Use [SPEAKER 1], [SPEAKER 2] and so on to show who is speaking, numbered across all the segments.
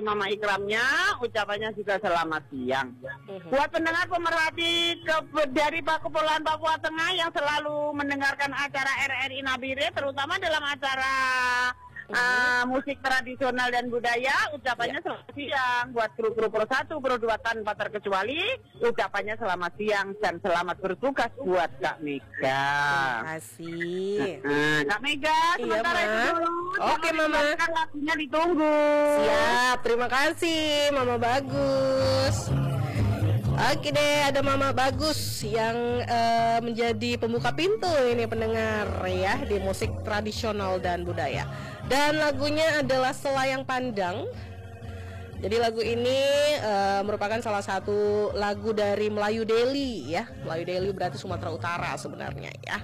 [SPEAKER 1] Mama Ikramnya, ucapannya juga selamat siang. Buat pendengar pemerhati dari Kepulauan Papua Tengah yang selalu mendengarkan acara RRI Nabire, terutama dalam acara musik tradisional dan budaya, ucapannya selamat siang. Buat kru-kru Pro 1, Pro 2 tanpa terkecuali, ucapannya selamat siang dan selamat bertugas buat Kak Mega.
[SPEAKER 2] Terima kasih.
[SPEAKER 1] Kak Mega, sementara itu dulu.
[SPEAKER 2] Oke, Mama.
[SPEAKER 1] Lagunya ditunggu.
[SPEAKER 2] Siap, terima kasih Mama Bagus. Oke deh, ada Mama Bagus yang menjadi pembuka pintu ini pendengar ya di musik tradisional dan budaya. Dan lagunya adalah Selayang Pandang. Jadi lagu ini merupakan salah satu lagu dari Melayu Deli ya. Melayu Deli berarti Sumatera Utara sebenarnya ya.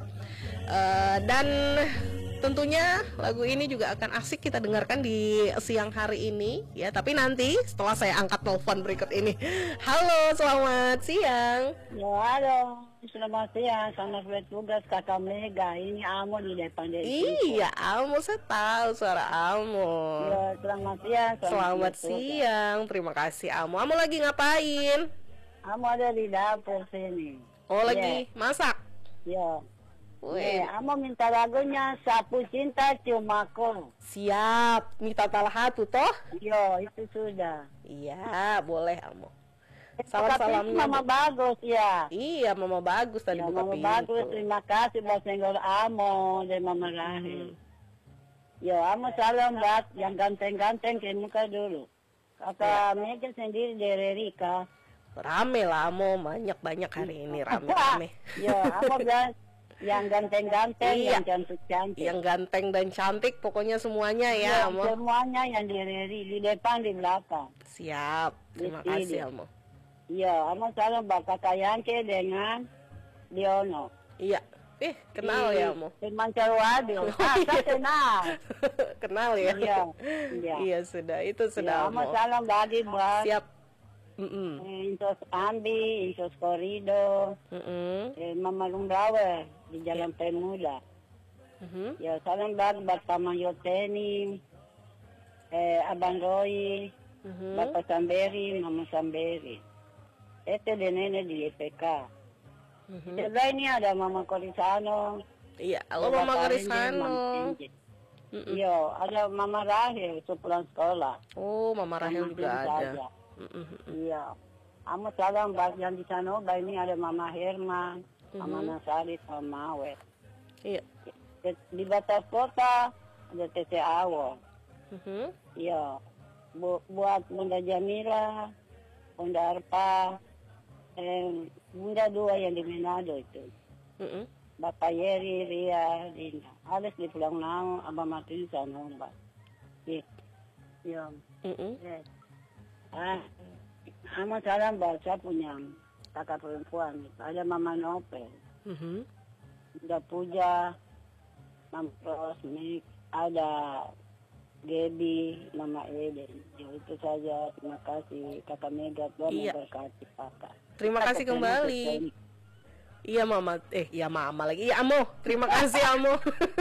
[SPEAKER 2] Dan tentunya lagu ini juga akan asik kita dengarkan di siang hari ini ya. Tapi nanti setelah saya angkat telepon berikut ini. Halo, selamat siang.
[SPEAKER 3] Ya, halo. Selamat siang, selamat bertugas Kakak Mega. Ini Amo di depan dari
[SPEAKER 2] Iya, Amo, saya tahu suara Amo.
[SPEAKER 3] Ya, selamat siang.
[SPEAKER 2] Selamat siang, terima kasih Amo. Amo lagi ngapain?
[SPEAKER 3] Amo ada di dapur sini.
[SPEAKER 2] Oh, lagi masak?
[SPEAKER 3] Ya.
[SPEAKER 2] Wih.
[SPEAKER 3] Amo minta lagunya Sapu Cinta Cuma Kau.
[SPEAKER 2] Siap, minta talahatu toh?
[SPEAKER 3] Yo, itu sudah.
[SPEAKER 2] Iya, boleh Amo.
[SPEAKER 3] Salam-salamnya Mama Bagus ya.
[SPEAKER 2] Iya, Mama Bagus tadi
[SPEAKER 3] Ya,
[SPEAKER 2] buka
[SPEAKER 3] Mama
[SPEAKER 2] pintu.
[SPEAKER 3] Bagus, terima kasih buat senggol Amo dan Mama Rahel. Ya, Amo salam buat yang ganteng-ganteng ke muka dulu. Kakak Mega sendiri dari Rika.
[SPEAKER 2] Rame lah Amo, banyak-banyak hari ini rame-rame.
[SPEAKER 3] Ya, Amo bilang yang ganteng-ganteng,
[SPEAKER 2] Iya.
[SPEAKER 3] yang cantik-cantik.
[SPEAKER 2] Yang ganteng dan cantik pokoknya semuanya ya Amo.
[SPEAKER 3] Semuanya yang di depan, di belakang.
[SPEAKER 2] Siap, terima
[SPEAKER 3] Di
[SPEAKER 2] kasih
[SPEAKER 3] sini.
[SPEAKER 2] Amo.
[SPEAKER 3] Ya, Amo salam buat Kakak Yanke dengan Diono.
[SPEAKER 2] Iya, kenal ya Amo.
[SPEAKER 3] Di Mancarwadi. Saya kenal.
[SPEAKER 2] Kenal ya?
[SPEAKER 3] Iya, iya.
[SPEAKER 2] Iya sudah, itu sudah
[SPEAKER 3] Ya, Amo
[SPEAKER 2] Amo.
[SPEAKER 3] salam lagi buat
[SPEAKER 2] Siap.
[SPEAKER 3] Insos Ambi, Insos Korido, Mama Lumbrawe di Jalan Pemuda. Ya, salam lagi buat Paman Yoteni, Abang Roy, Bapak Samberi, Mama Samberi. Itu di nenek di EPK. Juga ini ada Mama Korisano.
[SPEAKER 2] Iya, halo Mama Korisano.
[SPEAKER 3] Iya, ada Mama Rahel sepulang sekolah.
[SPEAKER 2] Oh, Mama Rahel juga ada.
[SPEAKER 3] Iya. Amo salam buat yang di sana. Ini ada Mama Herman, Mama Nasari, Mama Awe.
[SPEAKER 2] Iya.
[SPEAKER 3] Di batas kota ada Tete Awo. Iya. Buat Bunda Jamila, Bunda Arpa, Bunda dua yang di Manado itu. Bapak Yeri, Ria, Dina. Alas di Pulang Nang, Abang Martin sana, Mbak. Iya. Amo salam buat saya punya kakak perempuan. Ada Mama Nopel. Ada Puja, Mama Rosmik, ada Gaby, Mama Eden. Ya, itu saja. Terima kasih Kakak Mega. Tuhan memberkati Kakak.
[SPEAKER 2] Terima kasih kembali. Iya Mama, iya Mama lagi. Iya Amo, terima kasih Amo.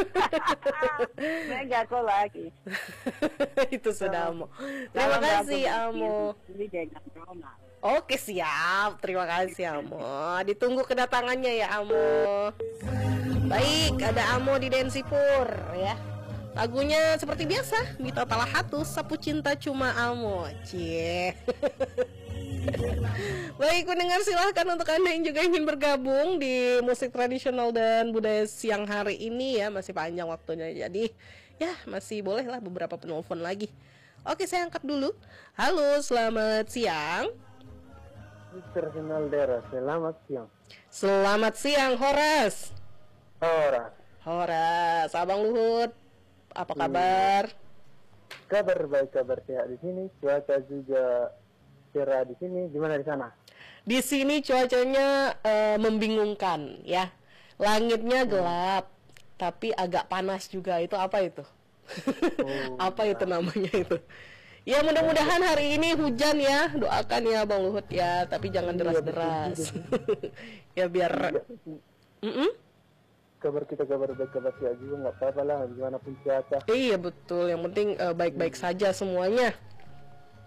[SPEAKER 3] Mega kok lagi.
[SPEAKER 2] Itu sudah Amo. Terima kasih Amo. Oke siap, terima kasih Amo. Ditunggu kedatangannya ya Amo. Baik, ada Amo di Densipur ya. Lagunya seperti biasa, Mita Talahatu, Sapu Cinta Cuma Amo. Cie. Baik pendengar, silahkan untuk Anda yang juga ingin bergabung di musik tradisional dan budaya siang hari ini ya. Masih panjang waktunya, jadi ya masih bolehlah beberapa penelpon lagi. Oke, saya angkat dulu. Halo, selamat siang.
[SPEAKER 4] Tradisional daerah, selamat siang.
[SPEAKER 2] Selamat siang Horas.
[SPEAKER 4] Horas,
[SPEAKER 2] Abang Luhut, apa kabar?
[SPEAKER 4] Kabar baik, kabar sehat di sini. Cuaca juga cerah di sini. Gimana di sana?
[SPEAKER 2] Di sini cuacanya membingungkan ya. Langitnya gelap, tapi agak panas juga. Itu apa itu? Apa itu namanya itu? Ya mudah-mudahan hari ini hujan ya. Doakan ya Bang Luhut ya. Tapi jangan deras-deras. Ya biar.
[SPEAKER 4] Kabar kita kabar baik, kabar sehat juga, nggak apa-apa lah. Gimana pun cuaca.
[SPEAKER 2] Iya betul. Yang penting baik-baik saja semuanya.